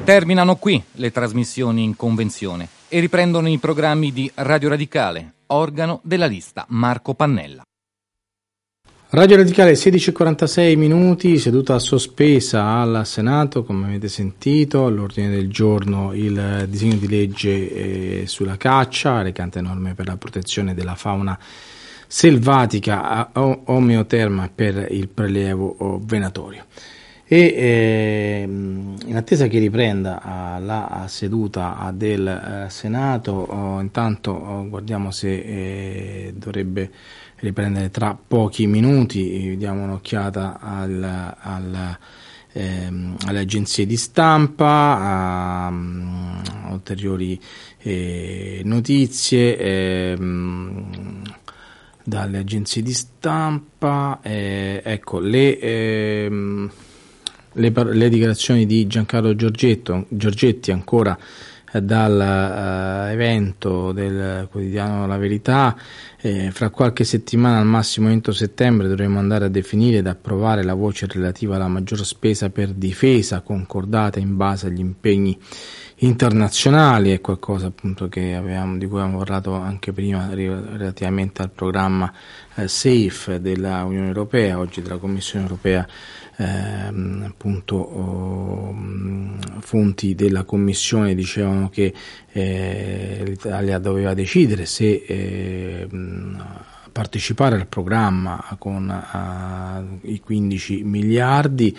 Terminano qui le trasmissioni in convenzione e riprendono i programmi di Radio Radicale, organo della lista Marco Pannella. Radio Radicale, 16:46 minuti, seduta sospesa al Senato, come avete sentito. All'ordine del giorno il disegno di legge sulla caccia, recante norme per la protezione della fauna selvatica, omeoterma per il prelievo venatorio. E in attesa che riprenda la seduta del Senato, intanto guardiamo se dovrebbe riprendere tra pochi minuti. Diamo un'occhiata alle agenzie di stampa, a ulteriori notizie dalle agenzie di stampa. Ecco le dichiarazioni di Giancarlo Giorgetti ancora dal evento del quotidiano La Verità. Fra qualche settimana, al massimo entro settembre, dovremo andare a definire ed approvare la voce relativa alla maggior spesa per difesa concordata in base agli impegni internazionali. È qualcosa appunto di cui avevamo parlato anche prima relativamente al programma SAFE della Unione Europea, oggi della Commissione Europea. Fonti della Commissione dicevano che l'Italia doveva decidere se partecipare al programma con i 15 miliardi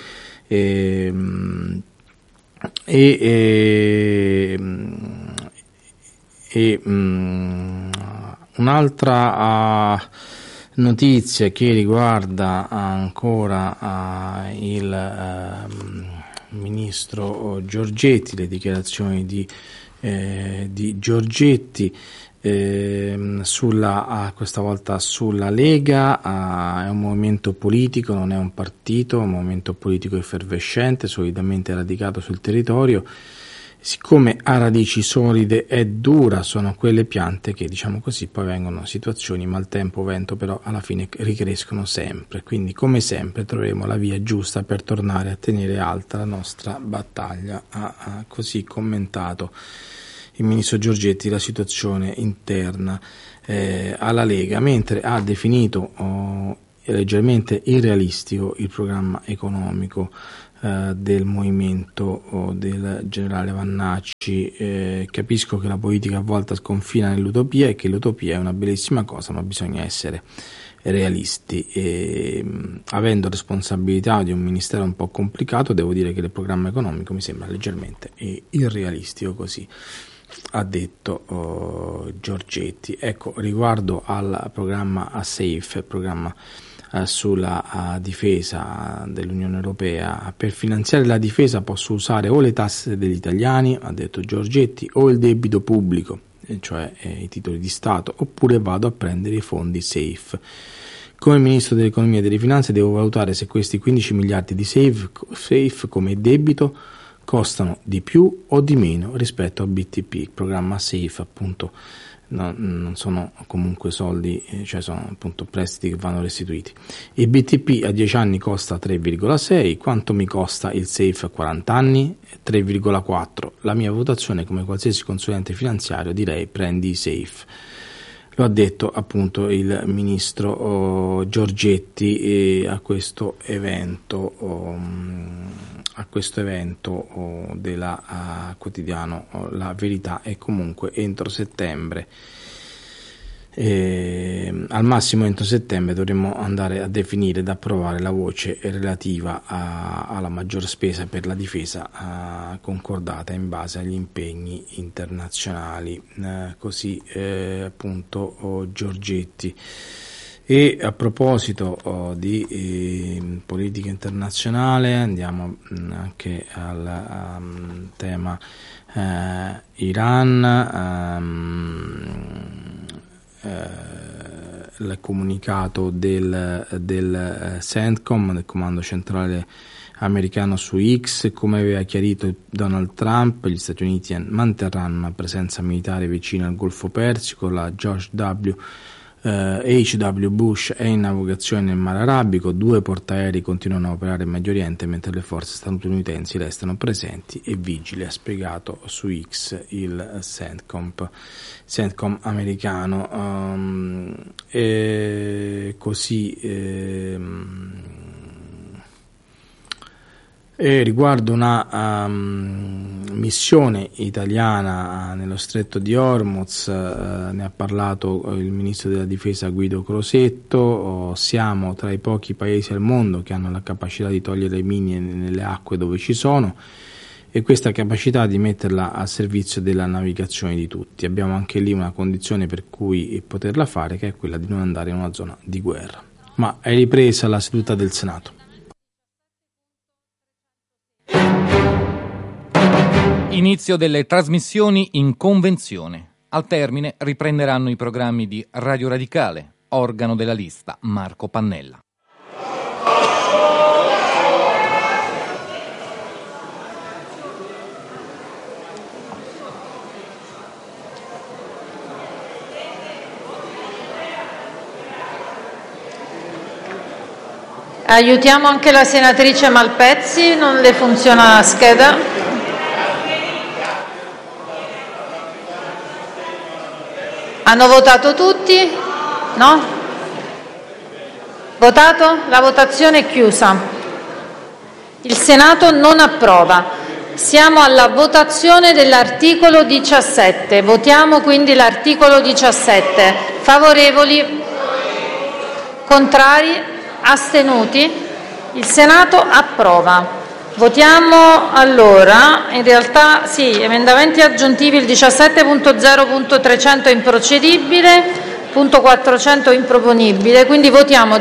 un'altra notizia che riguarda ancora il ministro Giorgetti, le dichiarazioni di Giorgetti questa volta sulla Lega. È un movimento politico, non è un partito, è un movimento politico effervescente, solidamente radicato sul territorio. Siccome ha radici solide e dura, sono quelle piante che, diciamo così, poi vengono situazioni, maltempo, vento, però alla fine ricrescono sempre. Quindi, come sempre, troveremo la via giusta per tornare a tenere alta la nostra battaglia. Ha così commentato il ministro Giorgetti la situazione interna alla Lega, mentre ha definito leggermente irrealistico il programma economico del movimento del generale Vannacci. Capisco che la politica a volte sconfina nell'utopia e che l'utopia è una bellissima cosa, ma bisogna essere realisti. Avendo responsabilità di un ministero un po' complicato, devo dire che il programma economico mi sembra leggermente irrealistico, così ha detto Giorgetti. Ecco, riguardo al programma SAFE, programma sulla difesa dell'Unione Europea, per finanziare la difesa posso usare o le tasse degli italiani, ha detto Giorgetti, o il debito pubblico, cioè i titoli di Stato, oppure vado a prendere i fondi SAFE. Come Ministro dell'Economia e delle Finanze devo valutare se questi 15 miliardi di SAFE come debito costano di più o di meno rispetto al BTP. Il programma SAFE appunto non sono comunque soldi, cioè sono appunto prestiti che vanno restituiti. Il BTP a 10 anni costa 3,6, quanto mi costa il SAFE a 40 anni? 3,4. La mia valutazione, come qualsiasi consulente finanziario, direi prendi i SAFE. Lo ha detto appunto il ministro Giorgetti a questo evento della quotidiano La Verità. E comunque entro settembre, al massimo entro settembre, dovremo andare a definire ed approvare la voce relativa alla maggior spesa per la difesa concordata in base agli impegni internazionali, così appunto Giorgetti. E a proposito di politica internazionale, andiamo anche al tema Iran. Il comunicato del CENTCOM, del comando centrale americano, su X: come aveva chiarito Donald Trump, gli Stati Uniti manterranno una presenza militare vicino al Golfo Persico. La George W. H.W. Bush è in navigazione nel Mar Arabico, 2 portaerei continuano a operare in Medio Oriente mentre le forze statunitensi restano presenti e vigili, ha spiegato su X il CENTCOM americano. Riguardo una missione italiana nello stretto di Hormuz, ne ha parlato il ministro della difesa Guido Crosetto. Siamo tra i pochi paesi al mondo che hanno la capacità di togliere le mine nelle acque dove ci sono e questa capacità di metterla a servizio della navigazione di tutti. Abbiamo anche lì una condizione per cui poterla fare, che è quella di non andare in una zona di guerra. Ma è ripresa la seduta del Senato. Inizio delle trasmissioni in convenzione. Al termine riprenderanno i programmi di Radio Radicale, organo della lista Marco Pannella. Aiutiamo anche la senatrice Malpezzi, non le funziona la scheda. Hanno votato tutti? No? Votato? La votazione è chiusa. Il Senato non approva. Siamo alla votazione dell'articolo 17. Votiamo quindi l'articolo 17. Favorevoli? Contrari? Astenuti? Il Senato approva. Votiamo allora, in realtà sì, emendamenti aggiuntivi, il 17.0.300 improcedibile, punto 400 improponibile, quindi votiamo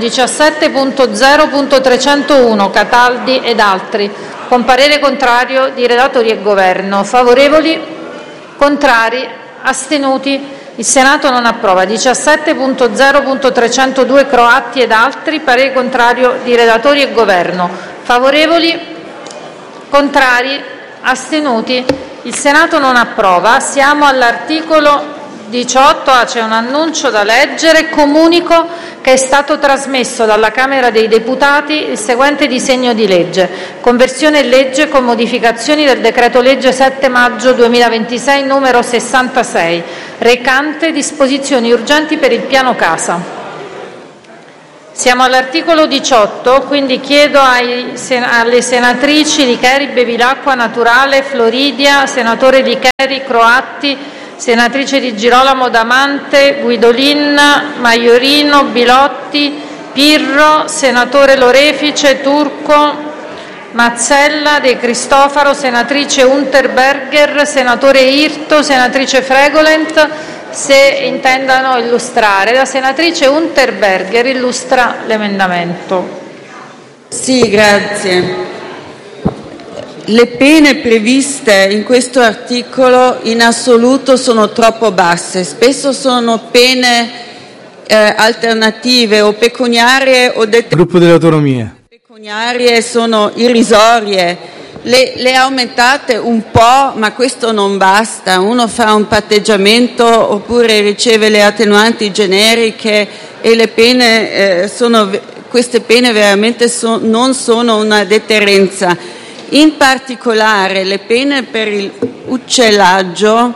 17.0.301 Cataldi ed altri, con parere contrario di relatori e governo. Favorevoli? Contrari? Astenuti? Il Senato non approva. 17.0.302 Croatti ed altri, parere contrario di relatori e governo. Favorevoli? Contrari? Astenuti? Il Senato non approva. Siamo all'articolo 18. C'è un annuncio da leggere. Comunico che è stato trasmesso dalla Camera dei Deputati il seguente disegno di legge: conversione in legge con modificazioni del decreto-legge 7 maggio 2026 numero 66, recante disposizioni urgenti per il piano casa. Siamo all'articolo 18, quindi chiedo alle senatrici Licheri, Bevilacqua, Naturale, Floridia, senatore Licheri, Croatti, senatrice Di Girolamo, Damante, Guidolin, Maiorino, Bilotti, Pirro, senatore Lorefice, Turco, Mazzella, De Cristofaro, senatrice Unterberger, senatore Irto, senatrice Fregolent, se intendano illustrare. La senatrice Unterberger illustra l'emendamento. Sì, grazie. Le pene previste in questo articolo in assoluto sono troppo basse, spesso sono pene alternative o pecuniarie o Gruppo delle Autonomie. Pecuniarie sono irrisorie. Le aumentate un po', ma questo non basta. Uno fa un patteggiamento oppure riceve le attenuanti generiche e le pene queste pene veramente non sono una deterrenza. In particolare le pene per il uccellaggio,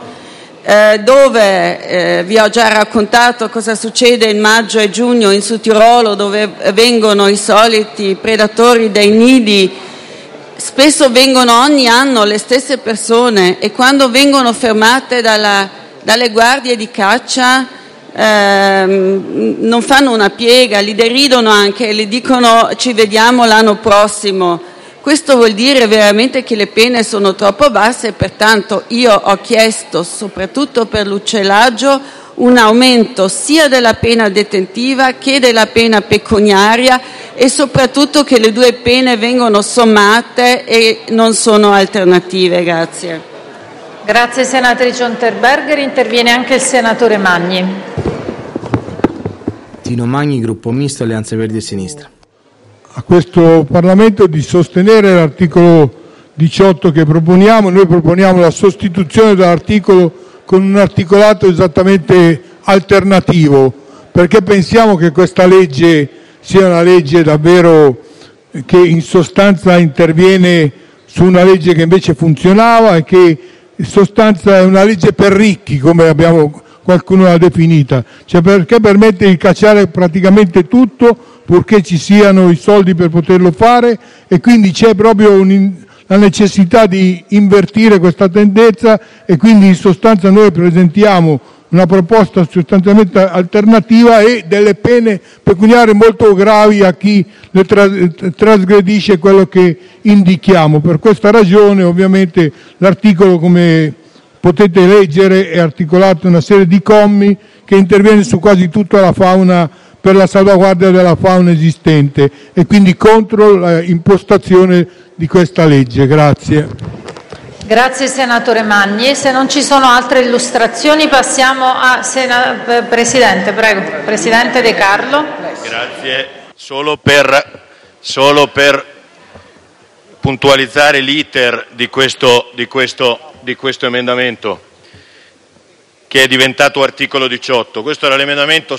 dove vi ho già raccontato cosa succede in maggio e giugno in Sudtirolo, dove vengono i soliti predatori dei nidi. Spesso vengono ogni anno le stesse persone e quando vengono fermate dalle guardie di caccia non fanno una piega, li deridono anche, le dicono ci vediamo l'anno prossimo. Questo vuol dire veramente che le pene sono troppo basse e pertanto io ho chiesto, soprattutto per l'uccellaggio, un aumento sia della pena detentiva che della pena pecuniaria e soprattutto che le due pene vengono sommate e non sono alternative. Grazie. Grazie senatrice Unterberger. Interviene anche il senatore Magni. Tino Magni, Gruppo Misto, Alleanza Verdi e Sinistra. A questo Parlamento di sostenere l'articolo 18 che proponiamo. Noi proponiamo la sostituzione dell'articolo con un articolato esattamente alternativo, perché pensiamo che questa legge sia una legge davvero che in sostanza interviene su una legge che invece funzionava e che in sostanza è una legge per ricchi, come qualcuno l'ha definita, cioè perché permette di cacciare praticamente tutto purché ci siano i soldi per poterlo fare, e quindi c'è proprio la necessità di invertire questa tendenza, e quindi in sostanza noi presentiamo una proposta sostanzialmente alternativa e delle pene pecuniarie molto gravi a chi trasgredisce quello che indichiamo. Per questa ragione ovviamente l'articolo, come potete leggere, è articolato in una serie di commi che interviene su quasi tutta la fauna, per la salvaguardia della fauna esistente, e quindi contro l'impostazione di questa legge. Grazie. Grazie senatore Magni. Se non ci sono altre illustrazioni passiamo a Presidente, prego. Presidente De Carlo. Grazie. Solo per puntualizzare l'iter di questo emendamento, che è diventato articolo 18. Questo era l'emendamento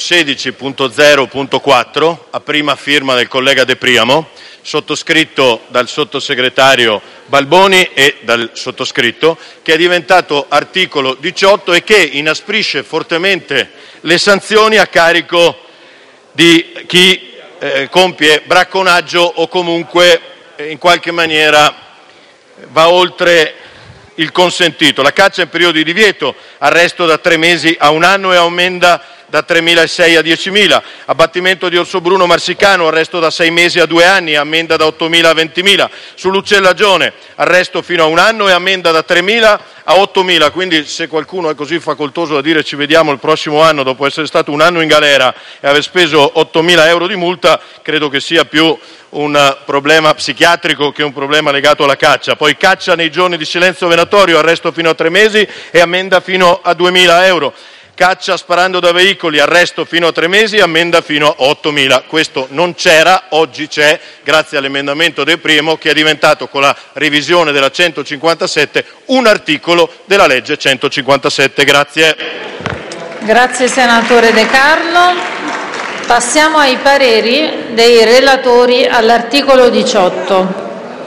16.0.4 a prima firma del collega De Priamo, sottoscritto dal sottosegretario Balboni e dal sottoscritto, che è diventato articolo 18 e che inasprisce fortemente le sanzioni a carico di chi compie bracconaggio o comunque in qualche maniera va oltre il consentito. La caccia in periodo di divieto, arresto da 3 mesi a 1 anno e aumenta da 3.600 a 10.000. Abbattimento di orso bruno marsicano, arresto da 6 mesi a 2 anni, ammenda da 8.000 a 20.000. Sull'uccellagione, arresto fino a 1 anno e ammenda da 3.000 a 8.000. Quindi se qualcuno è così facoltoso da dire ci vediamo il prossimo anno dopo essere stato 1 anno in galera e aver speso 8.000 euro di multa, credo che sia più un problema psichiatrico che un problema legato alla caccia. Poi caccia nei giorni di silenzio venatorio, arresto fino a 3 mesi e ammenda fino a 2.000 euro. Caccia sparando da veicoli, arresto fino a 3 mesi e ammenda fino a 8.000. Questo non c'era, oggi c'è, grazie all'emendamento del Primo, che è diventato, con la revisione della 157, un articolo della legge 157. Grazie. Grazie senatore De Carlo. Passiamo ai pareri dei relatori all'articolo 18.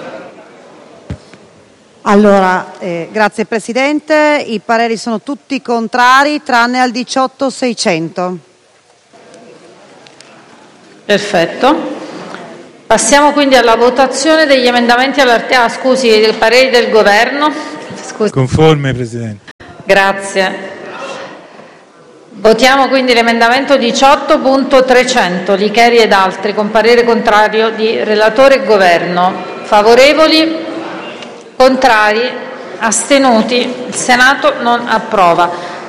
Allora, grazie Presidente, i pareri sono tutti contrari tranne al 18.600. Perfetto. Passiamo quindi alla votazione degli emendamenti all'articolo. I pareri del Governo. Conforme, Presidente. Grazie. Votiamo quindi l'emendamento 18.300, Licheri ed altri, con parere contrario di relatore e Governo. Favorevoli? Contrari? Astenuti? Il Senato non approva.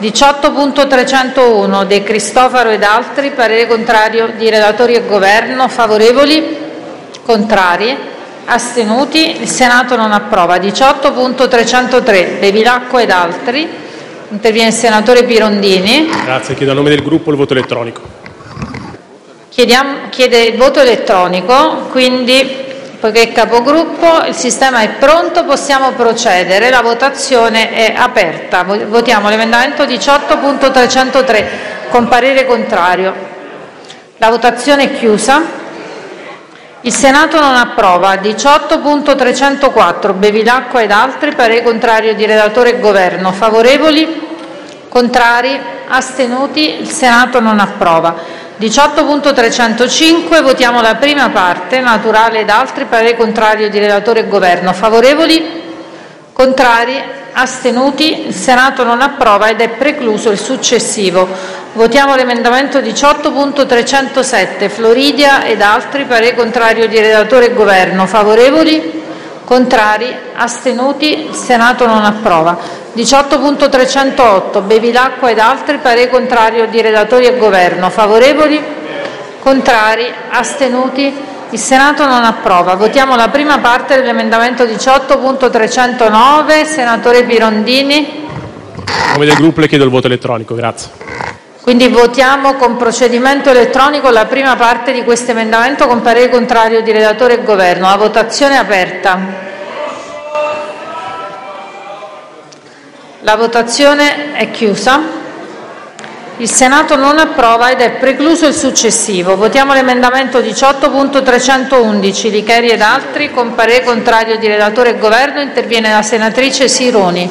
18.301 De Cristofaro ed altri, parere contrario di relatori e Governo. Favorevoli? Contrari? Astenuti? Il Senato non approva. 18.303 Bevilacqua ed altri. Interviene il senatore Pirondini. Grazie, chiedo a nome del gruppo il voto elettronico. Chiede il voto elettronico, quindi poiché capogruppo, il sistema è pronto, possiamo procedere, la votazione è aperta. Votiamo l'emendamento 18.303 con parere contrario. La votazione è chiusa. Il Senato non approva. 18.304 Bevilacqua ed altri, parere contrario di relatore e Governo. Favorevoli? Contrari? Astenuti? Il Senato non approva. 18.305 votiamo la prima parte, Naturale ed altri, parere contrario di relatore e Governo. Favorevoli? Contrari? Astenuti? Il Senato non approva ed è precluso il successivo. Votiamo l'emendamento 18.307 Floridia ed altri, parere contrario di relatore e Governo. Favorevoli? Contrari? Astenuti? Il Senato non approva. 18.308 Bevilacqua ed altri, parere contrario di relatori e Governo. Favorevoli? Contrari? Astenuti? Il Senato non approva. Votiamo la prima parte dell'emendamento 18.309 senatore Pirondini. A nome del gruppo le chiedo il voto elettronico. Grazie. Quindi votiamo con procedimento elettronico la prima parte di questo emendamento con parere contrario di relatore e Governo. La votazione è aperta. La votazione è chiusa. Il Senato non approva ed è precluso il successivo. Votiamo l'emendamento 18.311, Licheri ed altri, con parere contrario di relatore e governo. Interviene la senatrice Sironi.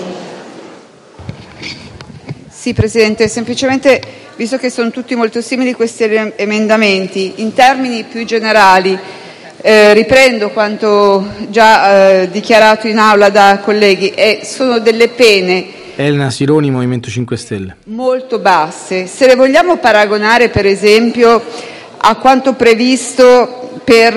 Sì, Presidente, semplicemente, visto che sono tutti molto simili questi emendamenti, in termini più generali, riprendo quanto già dichiarato in aula da colleghi, sono delle pene Elena Sironi, Movimento 5 Stelle. Molto basse. Se le vogliamo paragonare, per esempio, a quanto previsto per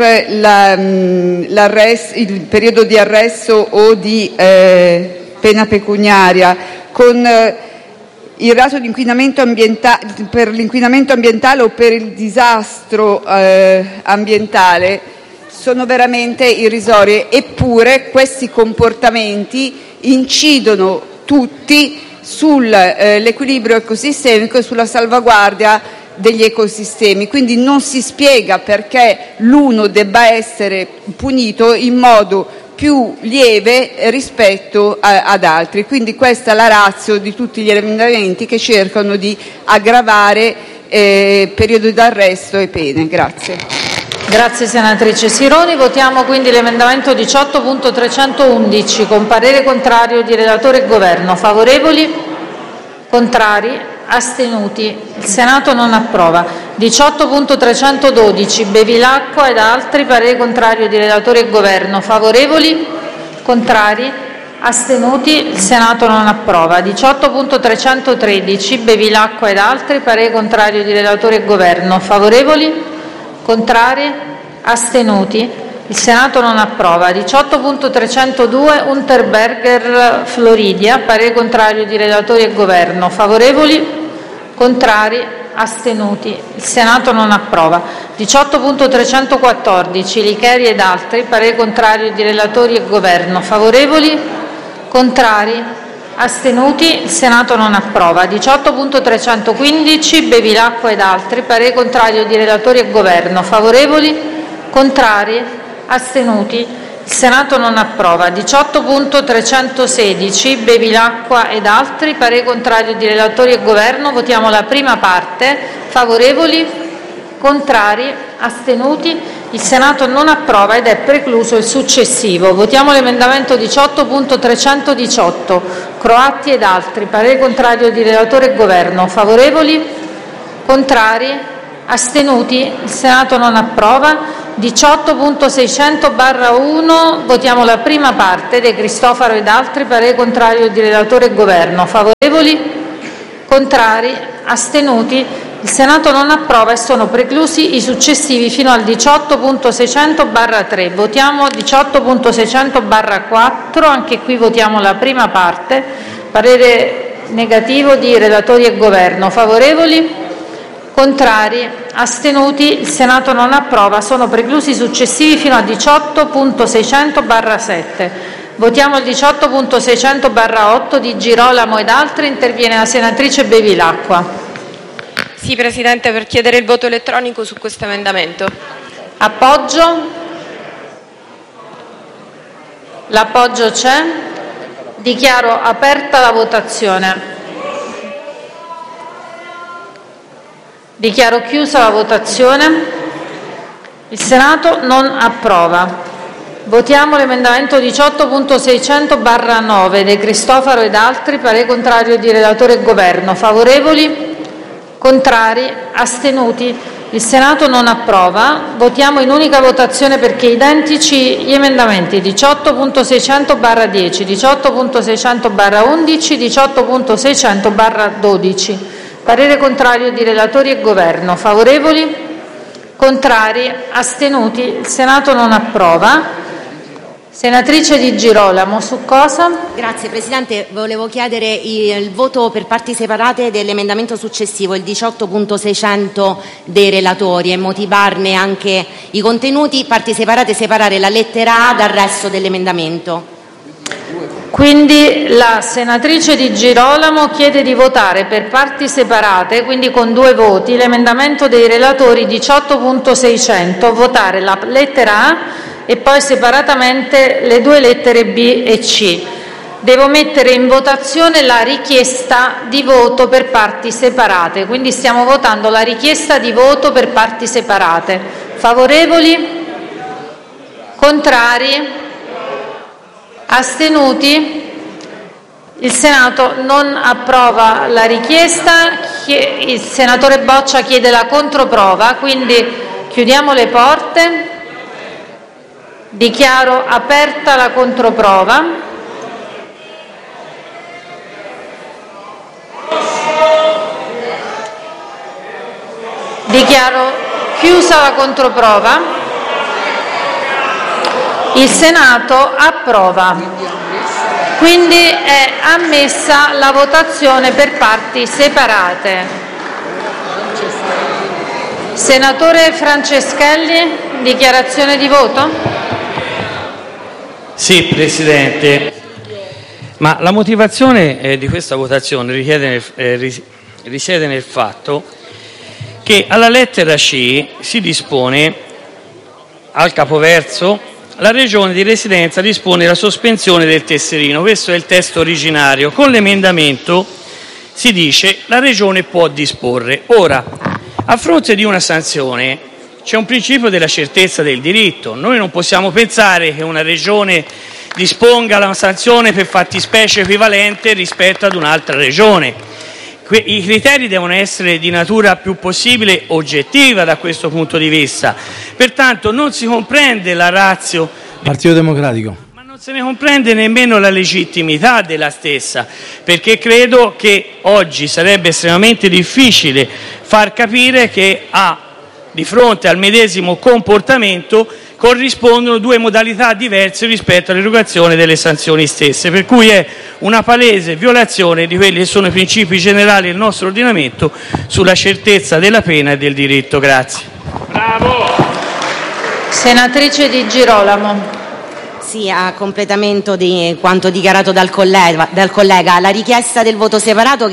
il periodo di arresto o di pena pecuniaria, con il reato di inquinamento per l'inquinamento ambientale o per il disastro ambientale, sono veramente irrisorie. Eppure questi comportamenti incidono tutti sull'equilibrio ecosistemico e sulla salvaguardia degli ecosistemi, quindi non si spiega perché l'uno debba essere punito in modo più lieve rispetto ad altri. Quindi questa è la ratio di tutti gli emendamenti che cercano di aggravare periodo d'arresto e pene. Grazie. Grazie senatrice Sironi. Votiamo quindi l'emendamento 18.311 con parere contrario di relatore e governo. Favorevoli? Contrari? Astenuti? Il Senato non approva. 18.312 Bevilacqua ed altri, parere contrario di relatore e governo. Favorevoli? Contrari? Astenuti? Il Senato non approva. 18.313 Bevilacqua ed altri, parere contrario di relatore e governo. Favorevoli? Contrari? Astenuti? Il Senato non approva. 18.302 Unterberger Floridia, parere contrario di relatori e governo. Favorevoli? Contrari? Astenuti? Il Senato non approva. 18.314 Licheri ed altri, parere contrario di relatori e governo. Favorevoli? Contrari? Astenuti? Il Senato non approva. 18.315 Bevilacqua ed altri, parere contrario di relatori e governo. Favorevoli? Contrari? Astenuti? Il Senato non approva. 18.316 Bevilacqua ed altri, parere contrario di relatori e governo. Votiamo la prima parte. Favorevoli? Contrari? Astenuti? Il Senato non approva ed è precluso il successivo. Votiamo l'emendamento 18.318 Croatti ed altri, parere contrario di relatore e governo. Favorevoli? Contrari? Astenuti? Il Senato non approva. 18.600/1 votiamo la prima parte, De Cristofaro ed altri, parere contrario di relatore e governo. Favorevoli? Contrari? Astenuti? Il Senato non approva e sono preclusi i successivi fino al 18.600/3. Votiamo 18.600/4, anche qui votiamo la prima parte, parere negativo di relatori e governo. Favorevoli? Contrari? Astenuti? Il Senato non approva, sono preclusi i successivi fino al 18.600/7. Votiamo il 18.600/8 di Girolamo ed altri, interviene la senatrice Bevilacqua. Sì, Presidente, per chiedere il voto elettronico su questo emendamento. Appoggio? L'appoggio c'è. Dichiaro aperta la votazione. Dichiaro chiusa la votazione. Il Senato non approva. Votiamo l'emendamento 18.600/9 De Cristofaro ed altri, parere contrario di relatore e governo. Favorevoli? Contrari? Astenuti? Il Senato non approva. Votiamo in unica votazione perché identici gli emendamenti 18.600/10, 18.600/11, 18.600/12. Parere contrario di relatori e governo. Favorevoli? Contrari? Astenuti? Il Senato non approva. Senatrice Di Girolamo, su cosa? Grazie Presidente, volevo chiedere il voto per parti separate dell'emendamento successivo, il 18.600 dei relatori, e motivarne anche i contenuti. Parti separate, separare la lettera A dal resto dell'emendamento. Quindi la senatrice Di Girolamo chiede di votare per parti separate, quindi con due voti, l'emendamento dei relatori 18.600, votare la lettera A e poi separatamente le due lettere B e C. devo mettere in votazione la richiesta di voto per parti separate, quindi stiamo votando la richiesta di voto per parti separate. Favorevoli? Contrari? Astenuti? Il Senato non approva la richiesta. Il senatore Boccia chiede la controprova, quindi chiudiamo le porte. Dichiaro aperta la controprova. Dichiaro chiusa la controprova. Il Senato approva. Quindi è ammessa la votazione per parti separate. Senatore Franceschelli, dichiarazione di voto? Sì, Presidente. Ma la motivazione di questa votazione risiede nel fatto che alla lettera C si dispone al capoverso la regione di residenza dispone la sospensione del tesserino. Questo è il testo originario. Con l'emendamento si dice la regione può disporre. Ora, a fronte di una sanzione c'è un principio della certezza del diritto. Noi non possiamo pensare che una regione disponga la sanzione per fattispecie equivalente rispetto ad un'altra regione. I criteri devono essere di natura più possibile oggettiva da questo punto di vista. Pertanto non si comprende la ratio Partito Democratico. Ma non se ne comprende nemmeno la legittimità della stessa, perché credo che oggi sarebbe estremamente difficile far capire che di fronte al medesimo comportamento corrispondono due modalità diverse rispetto all'erogazione delle sanzioni stesse, per cui è una palese violazione di quelli che sono i principi generali del nostro ordinamento sulla certezza della pena e del diritto. Grazie. Bravo! Senatrice Di Girolamo. Sì, a completamento di quanto dichiarato dal collega, la richiesta del voto separato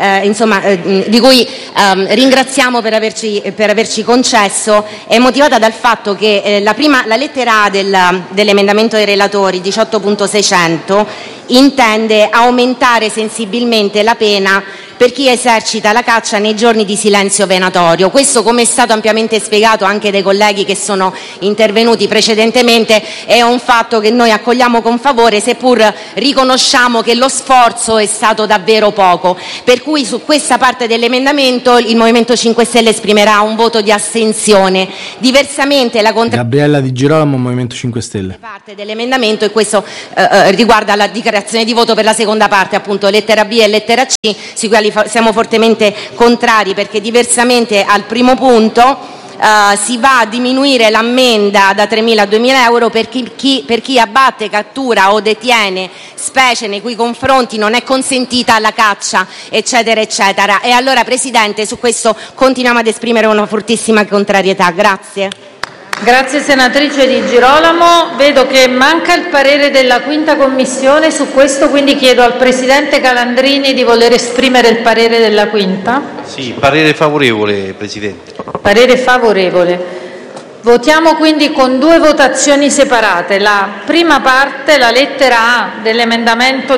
di cui ringraziamo per averci concesso è motivata dal fatto che la lettera A dell'emendamento dei relatori 18.600 intende aumentare sensibilmente la pena per chi esercita la caccia nei giorni di silenzio venatorio. Questo, come è stato ampiamente spiegato anche dai colleghi che sono intervenuti precedentemente, è un fatto che noi accogliamo con favore, seppur riconosciamo che lo sforzo è stato davvero poco. Per cui su questa parte dell'emendamento il Movimento 5 Stelle esprimerà un voto di astensione. Diversamente Gabriella Di Girolamo, Movimento 5 Stelle. Parte dell'emendamento, e questo riguarda la dichiarazione di voto per la seconda parte, appunto lettera B e lettera C, sui quali siamo fortemente contrari, perché diversamente al primo punto si va a diminuire l'ammenda da 3.000 a 2.000 euro per chi abbatte, cattura o detiene specie nei cui confronti non è consentita la caccia, eccetera eccetera. E allora, Presidente, su questo continuiamo ad esprimere una fortissima contrarietà. Grazie. Grazie senatrice Di Girolamo. Vedo che manca il parere della quinta commissione su questo, quindi chiedo al Presidente Calandrini di voler esprimere il parere della quinta. Sì, parere favorevole, Presidente. Parere favorevole. Votiamo quindi con due votazioni separate. La prima parte, la lettera A dell'emendamento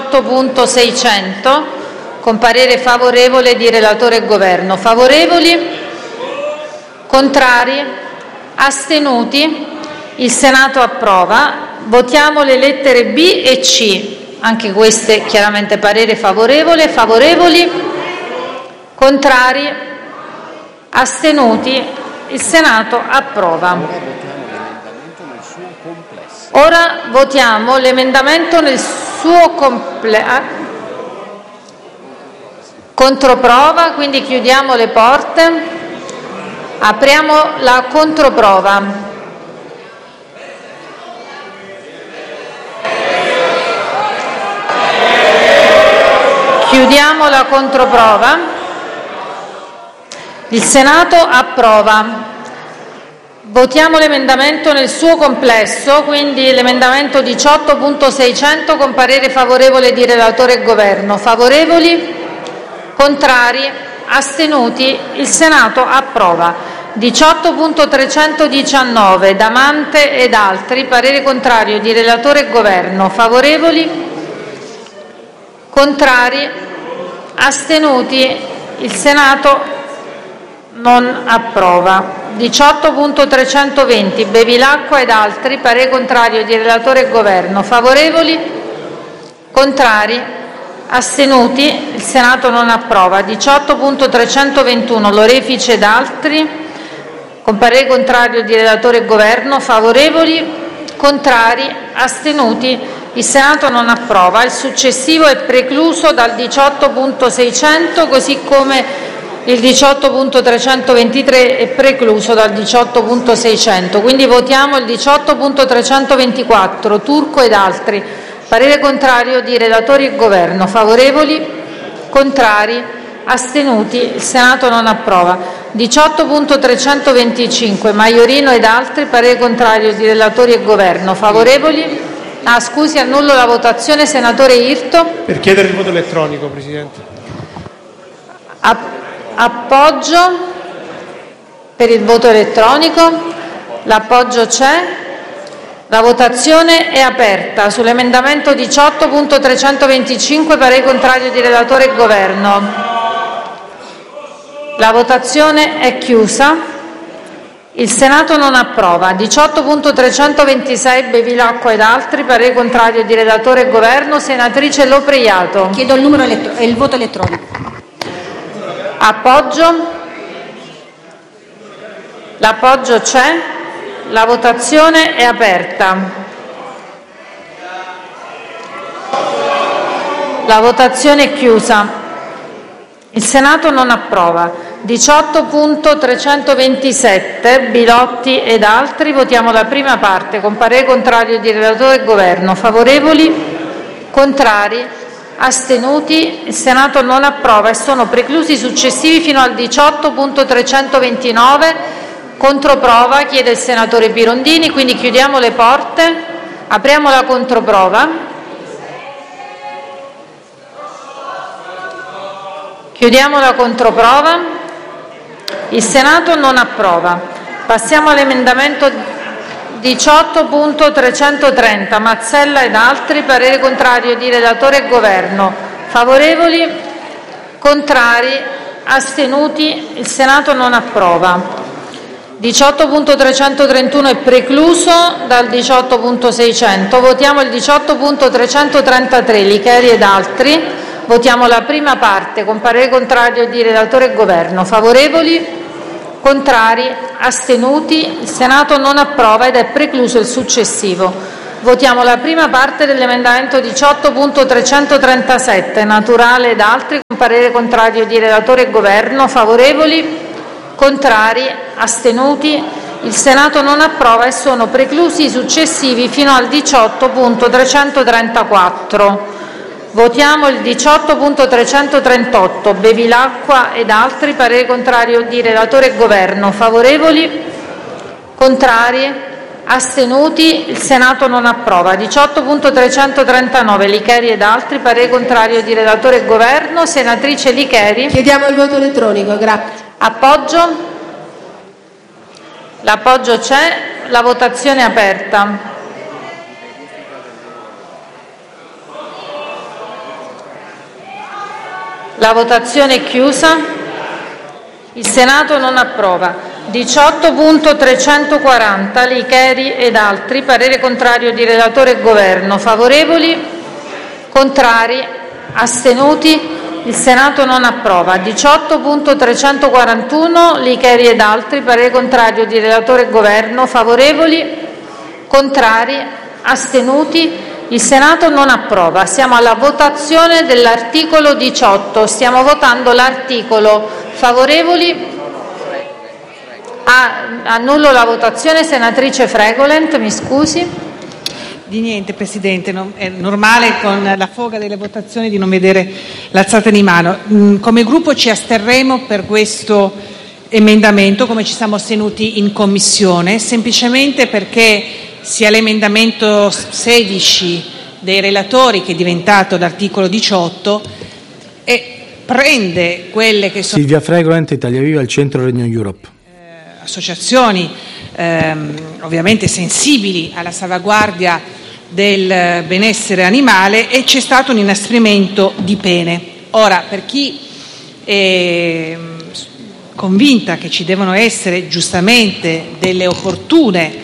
18.600, con parere favorevole di relatore e governo. Favorevoli? Contrari? Astenuti? Il Senato approva. Votiamo le lettere B e C, anche queste chiaramente parere favorevole. Favorevoli? Contrari? Astenuti? Il Senato approva. Ora votiamo l'emendamento nel suo complesso. Controprova, quindi chiudiamo le porte. Apriamo la controprova. Chiudiamo la controprova. Il Senato approva. Votiamo l'emendamento nel suo complesso, quindi l'emendamento 18.600 con parere favorevole di relatore e governo. Favorevoli? Contrari? Astenuti? Il Senato approva. 18.319 Damante ed altri, parere contrario di relatore e governo. Favorevoli? Contrari? Astenuti? Il Senato non approva. 18.320 Bevilacqua ed altri, parere contrario di relatore e governo. Favorevoli? Contrari? Astenuti? Il Senato non approva. 18.321 Lorefice ed altri, con parere contrario di relatore e governo. Favorevoli? Contrari? Astenuti? Il Senato non approva. Il successivo è precluso dal 18.600, così come il 18.323 è precluso dal 18.600. Quindi votiamo il 18.324 Turco ed altri. Parere contrario di relatori e governo. Favorevoli? Contrari? Astenuti? Il Senato non approva. 18.325 Maiorino ed altri. Parere contrario di relatori e governo. Favorevoli? Scusi, annullo la votazione. Senatore Irto. Per chiedere il voto elettronico, Presidente. Appoggio per il voto elettronico. L'appoggio c'è. La votazione è aperta sull'emendamento 18.325, parere contrario di relatore e governo. La votazione è chiusa. Il Senato non approva. 18.326 Bevilacqua ed altri, parere contrario di relatore e governo. Senatrice Lopreiato. Chiedo il numero e il voto elettronico. Appoggio. L'appoggio c'è. La votazione è aperta. La votazione è chiusa. Il Senato non approva. 18.327 Bilotti ed altri. Votiamo la prima parte con parere contrario di relatore e governo. Favorevoli? Contrari? Astenuti? Il Senato non approva e sono preclusi successivi fino al 18.329. Controprova chiede il senatore Pirondini, quindi chiudiamo le porte, apriamo la controprova. Chiudiamo la controprova. Il Senato non approva. Passiamo all'emendamento 18.330 Mazzella ed altri, parere contrario di relatore e governo. Favorevoli? Contrari? Astenuti? Il Senato non approva. 18.331 è precluso dal 18.600. Votiamo il 18.333 Licheri ed altri. Votiamo la prima parte con parere contrario di relatore e governo. Favorevoli? Contrari? Astenuti? Il Senato non approva ed è precluso il successivo. Votiamo la prima parte dell'emendamento 18.337 Naturale ed altri, con parere contrario di relatore e governo. Favorevoli? Contrari? Astenuti? Il Senato non approva e sono preclusi i successivi fino al 18.334. Votiamo il 18.338 Bevilacqua ed altri, parere contrario di relatore e governo. Favorevoli? Contrari? Astenuti? Il Senato non approva. 18.339 Licheri ed altri, parere contrario di relatore e governo. Senatrice Licheri. Chiediamo il voto elettronico, grazie. Appoggio? L'appoggio c'è. La votazione è aperta. La votazione è chiusa. Il Senato non approva. 18.340 Licheri ed altri, parere contrario di relatore e governo. Favorevoli? Contrari? Astenuti? Il Senato non approva. 18.341 Licheri ed altri, parere contrario di relatore e governo. Favorevoli? Contrari? Astenuti? Il Senato non approva. Siamo alla votazione dell'articolo 18. Stiamo votando l'articolo. Favorevoli? Annullo la votazione. Senatrice Fregolent, mi scusi. Di niente, Presidente, è normale con la foga delle votazioni di non vedere l'alzata di mano. Come gruppo ci asterremo per questo emendamento, come ci siamo astenuti in Commissione, semplicemente perché sia l'emendamento 16 dei relatori, che è diventato l'articolo 18, e prende quelle che sono Silvia Fregolent, Italia Viva, il Centro Renew Europe. Associazioni ovviamente sensibili alla salvaguardia del benessere animale e c'è stato un inasprimento di pene. Ora, per chi è convinta che ci devono essere giustamente delle opportune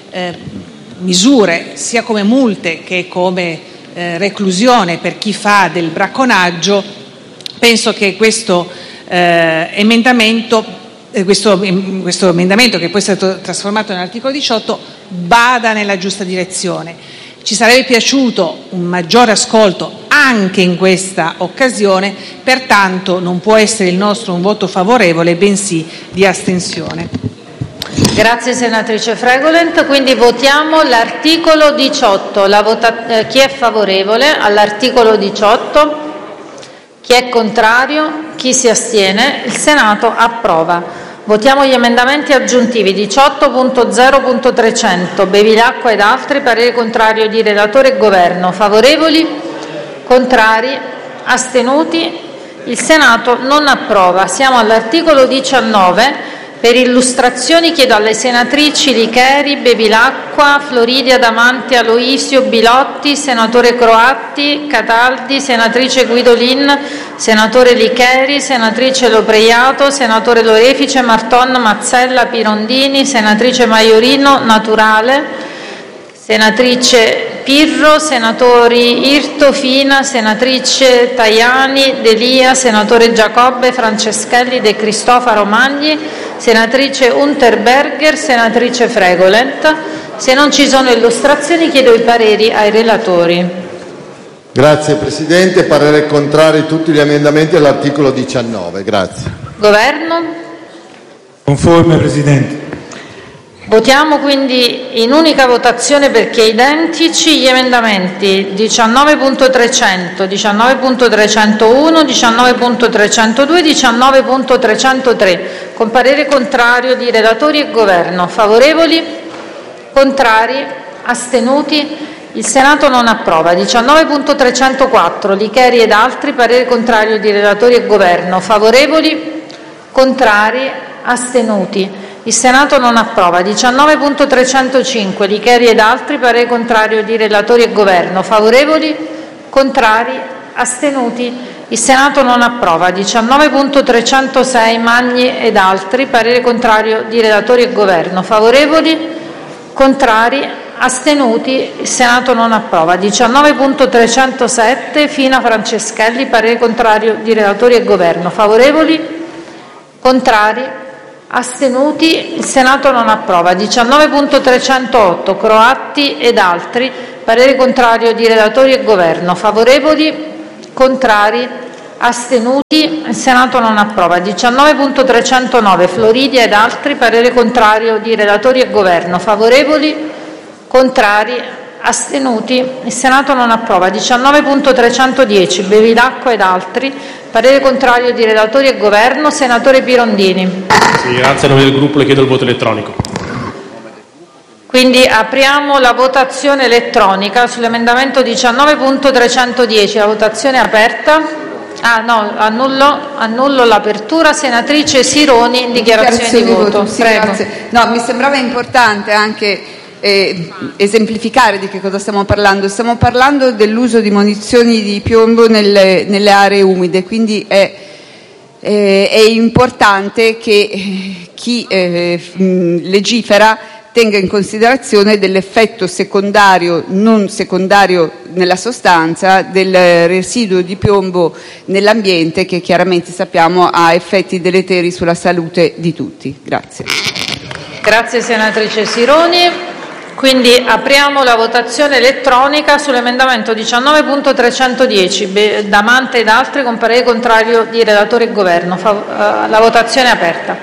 misure, sia come multe che come reclusione per chi fa del bracconaggio, penso che questo emendamento che poi è stato trasformato nell'articolo 18 vada nella giusta direzione. Ci sarebbe piaciuto un maggiore ascolto anche in questa occasione, pertanto non può essere il nostro un voto favorevole, bensì di astensione. Grazie senatrice Fregolent, quindi votiamo l'articolo 18. Chi è favorevole all'articolo 18? Chi è contrario? Chi si astiene? Il Senato approva. Votiamo gli emendamenti aggiuntivi 18.0.300, Bevilacqua ed altri, parere contrario di relatore e governo. Favorevoli? Contrari? Astenuti? Il Senato non approva. Siamo all'articolo 19. Per illustrazioni chiedo alle senatrici Licheri, Bevilacqua, Floridia, Damanti, Aloisio, Bilotti, senatore Croatti, Cataldi, senatrice Guidolin, senatore Licheri, senatrice Lopreiato, senatore Lorefice, Marton, Mazzella, Pirondini, senatrice Maiorino, Naturale, senatrice Pirro, senatori Irto, Fina, senatrice Tajani, Delia, senatore Giacobbe, Franceschelli, De Cristofaro, Magni, senatrice Unterberger, senatrice Fregolent. Se non ci sono illustrazioni chiedo i pareri ai relatori. Grazie Presidente, parere contrario a tutti gli emendamenti all'articolo 19. Grazie. Governo? Conforme Presidente. Votiamo quindi in unica votazione perché identici gli emendamenti 19.300, 19.301, 19.302 e 19.303 con parere contrario di relatori e governo. Favorevoli? Contrari? Astenuti? Il Senato non approva. 19.304 Licheri ed altri, parere contrario di relatori e governo. Favorevoli? Contrari? Astenuti? Il Senato non approva. 19.305 Licheri ed altri, parere contrario di relatori e governo. Favorevoli? Contrari? Astenuti? Il Senato non approva. 19.306 Magni ed altri, parere contrario di relatori e governo. Favorevoli? Contrari? Astenuti? Il Senato non approva. 19.307 Fina, Franceschelli, parere contrario di relatori e governo. Favorevoli? Contrari? Astenuti? Il Senato non approva. 19.308 Croatti ed altri, parere contrario di relatori e governo. Favorevoli? Contrari? Astenuti? Il Senato non approva. 19.309 Floridia ed altri, parere contrario di relatori e governo. Favorevoli? Contrari? Astenuti? Il Senato non approva. 19.310 Bevilacqua ed altri, parere contrario di relatori e governo. Senatore Pirondini. Sì, grazie, a nome del gruppo le chiedo il voto elettronico. Quindi apriamo la votazione elettronica sull'emendamento 19.310, la votazione è aperta. Annullo l'apertura. Senatrice Sironi, dichiarazione di voto. Sì, prego. grazie. No, mi sembrava importante anche esemplificare di che cosa stiamo parlando. Stiamo parlando dell'uso di munizioni di piombo nelle aree umide, quindi è importante che chi legifera tenga in considerazione dell'effetto secondario, non secondario nella sostanza, del residuo di piombo nell'ambiente, che chiaramente sappiamo ha effetti deleteri sulla salute di tutti. Grazie. Grazie senatrice Sironi. Quindi apriamo la votazione elettronica sull'emendamento 19.310 Damante ed altri, con parere contrario di relatore e governo. La votazione è aperta.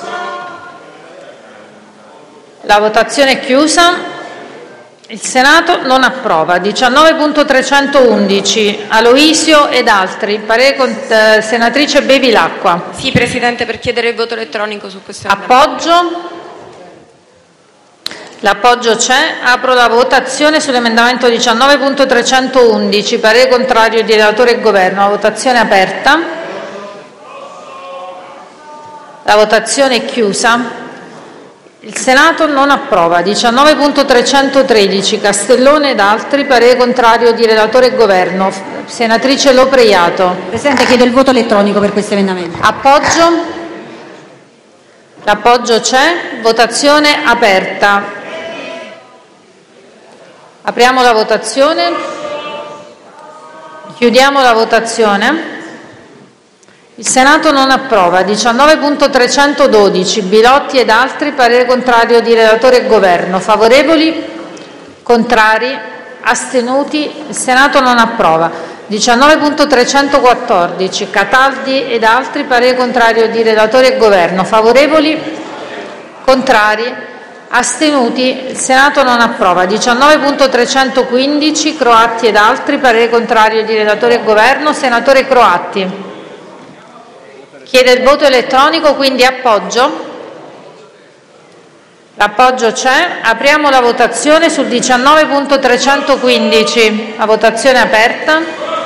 La votazione è chiusa. Il Senato non approva. 19.311 Aloisio ed altri, parere senatrice Bevilacqua. Sì, Presidente, per chiedere il voto elettronico su questo Appoggio. L'appoggio c'è. Apro la votazione sull'emendamento 19.311, parere contrario di relatore e governo. La votazione è aperta. La votazione è chiusa. Il Senato non approva. 19.313 Castellone ed altri, parere contrario di relatore e governo. Senatrice Lopreiato. Presidente, chiedo il voto elettronico per questo emendamento. Appoggio? L'appoggio c'è. Votazione aperta. Apriamo la votazione. Chiudiamo la votazione. Il Senato non approva. 19.312 Bilotti ed altri, parere contrario di relatore e governo. Favorevoli? Contrari? Astenuti? Il Senato non approva. 19.314 Cataldi ed altri, parere contrario di relatore e governo. Favorevoli? Contrari? Astenuti? Il Senato non approva. 19.315 Croatti ed altri, parere contrario di relatore e governo. Senatore Croatti. Chiede il voto elettronico, quindi appoggio. L'appoggio c'è. Apriamo la votazione sul 19.315. La votazione è aperta.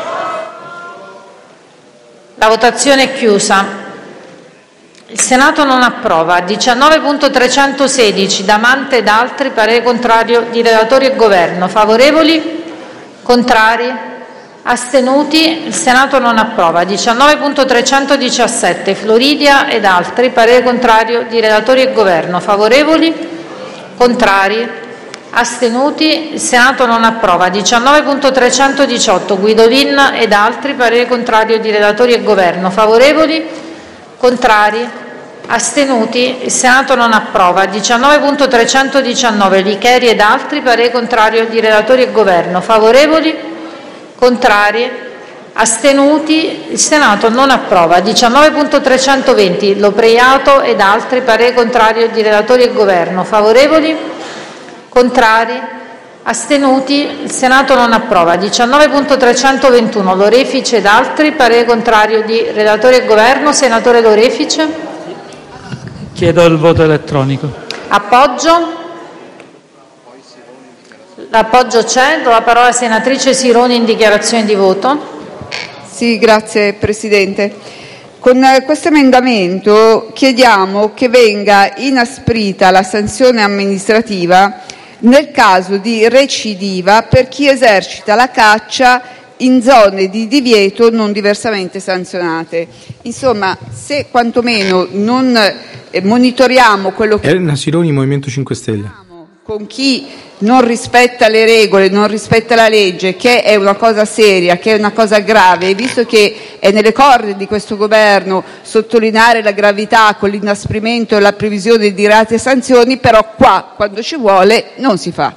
La votazione è chiusa. Il Senato non approva. 19.316 Damante ed altri, parere contrario di relatori e governo. Favorevoli? Contrari? Astenuti? Il Senato non approva. 19.317 Floridia ed altri, parere contrario di relatori e governo. Favorevoli? Contrari? Astenuti? Il Senato non approva. 19.318 Guidolin ed altri, parere contrario di relatori e governo. Favorevoli? Contrari? Astenuti? Il Senato non approva. 19.319 Licheri ed altri, parere contrario di relatori e governo. Favorevoli? Contrari? Astenuti? Il Senato non approva. 19.320 Lopreiato ed altri, parere contrario di relatori e governo. Favorevoli? Contrari? Astenuti? Il Senato non approva. 19.321 Lorefice ed altri, parere contrario di relatore e governo. Senatore Lorefice. Chiedo il voto elettronico. Appoggio? L'appoggio c'è. Do la parola alla senatrice Sironi in dichiarazione di voto. Sì, grazie Presidente. Con questo emendamento chiediamo che venga inasprita la sanzione amministrativa nel caso di recidiva per chi esercita la caccia in zone di divieto non diversamente sanzionate. Insomma, se quantomeno non monitoriamo quello che... Elena Sironi, Movimento 5 Stelle. Con chi non rispetta le regole, non rispetta la legge, che è una cosa seria, che è una cosa grave, e visto che è nelle corde di questo governo sottolineare la gravità con l'inasprimento e la previsione di reati e sanzioni, però qua, quando ci vuole, non si fa.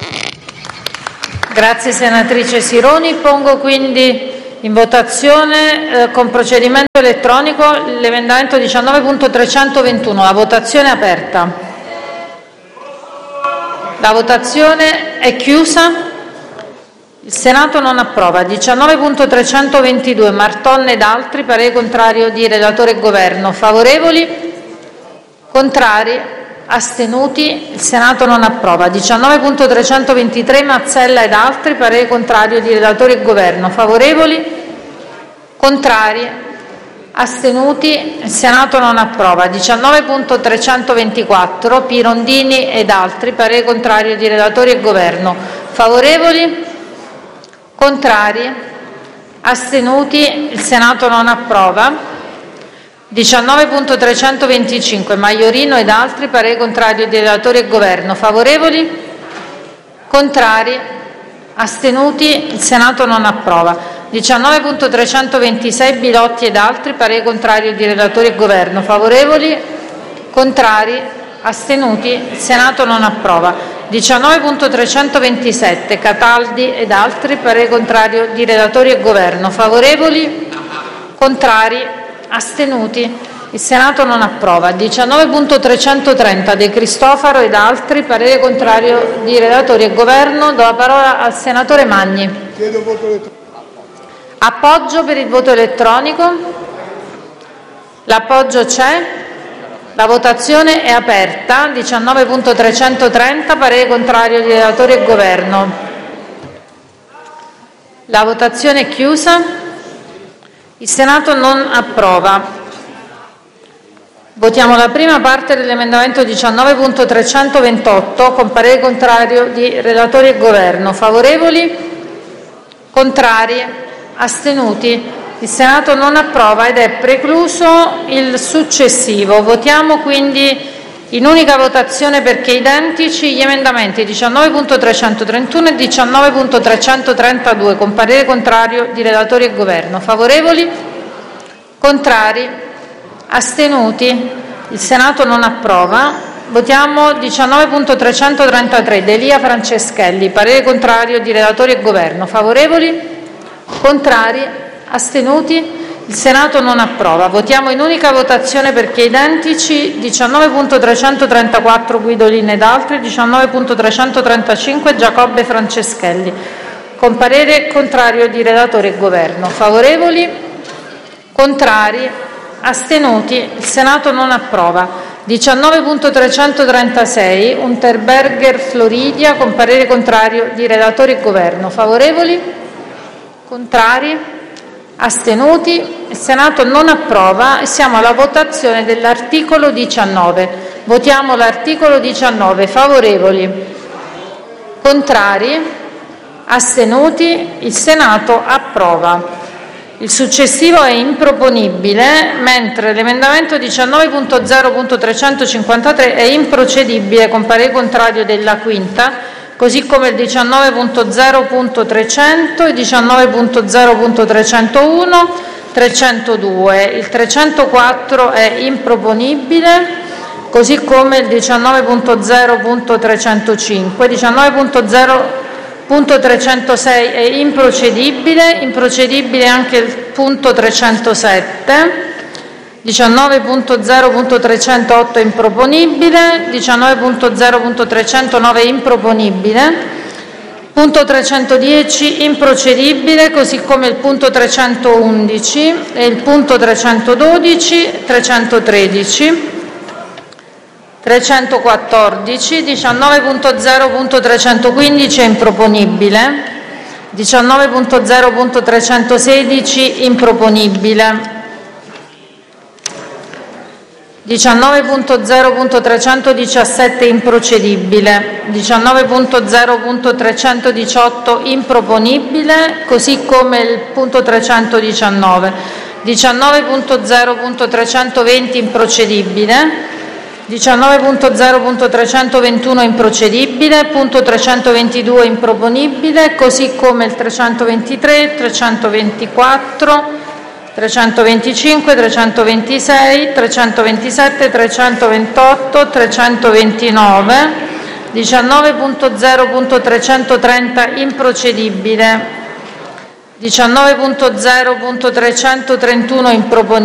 Grazie senatrice Sironi. Pongo quindi in votazione con procedimento elettronico l'emendamento 19.321. La votazione è aperta. La votazione è chiusa. Il Senato non approva. 19.322 Martonne ed altri, parere contrario di relatore e governo. Favorevoli? Contrari? Astenuti? Il Senato non approva. 19.323 Mazzella ed altri, parere contrario di relatore e governo. Favorevoli? Contrari? Astenuti? Il Senato non approva. 19.324 Pirondini ed altri, parere contrario di relatori e governo. Favorevoli? Contrari? Astenuti? Il Senato non approva. 19.325 Maiorino ed altri, parere contrario di relatori e governo. Favorevoli? Contrari? Astenuti? Il Senato non approva. 19.326 Bilotti ed altri, parere contrario di relatori e governo. Favorevoli? Contrari? Astenuti? Il Senato non approva. 19.327 Cataldi ed altri, parere contrario di relatori e governo. Favorevoli? Contrari? Astenuti? Il Senato non approva. 19.330 De Cristofaro ed altri, parere contrario di relatori e governo. Do la parola al senatore Magni. Chiedo voto elettronico. Appoggio per il voto elettronico. L'appoggio c'è. La votazione è aperta. 19.330 parere contrario di relatore e governo. La votazione è chiusa. Il Senato non approva. Votiamo la prima parte dell'emendamento 19.328 con parere contrario di relatori e Governo. Favorevoli? Contrari? Astenuti? Il Senato non approva ed è precluso il successivo. Votiamo quindi in unica votazione, perché identici, gli emendamenti 19.331 e 19.332 con parere contrario di relatori e Governo. Favorevoli? Contrari? Astenuti? Il Senato non approva. Votiamo 19.333 Delia Franceschelli, parere contrario di relatori e Governo. Favorevoli? Contrari? Astenuti? Il Senato non approva. Votiamo in unica votazione, perché identici, 19.334 Guidolin ed altri, 19.335 Giacobbe Franceschelli, con parere contrario di relatori e Governo. Favorevoli? Contrari? Astenuti? Il Senato non approva. 19.336 Unterberger Floridia, con parere contrario di relatori e Governo. Favorevoli? Contrari? Astenuti? Il Senato non approva. E siamo alla votazione dell'articolo 19. Votiamo l'articolo 19. Favorevoli? Contrari? Astenuti? Il Senato approva. Il successivo è improponibile, mentre l'emendamento 19.0.353 è improcedibile con parere contrario della quinta, così come il 19.0.300, il 19.0.301, 302. Il 304 è improponibile, così come il 19.0.305, 19.0.306 è improcedibile anche il punto 307, 19.0.308 è improponibile, 19.0.309 è improponibile, punto 310 improcedibile, così come il punto 311 e il punto 312, 313, 314, 19.0.315 è improponibile, 19.0.316 improponibile, 19.0.317 improcedibile, 19.0.318 improponibile, così come il punto 319, 19.0.320 improcedibile, 19.0.321 improcedibile, punto 322 improponibile, così come il 323, 324, 325, 326, 327, 328, 329, 19.0.330 improcedibile, 19.0.331 improponibile,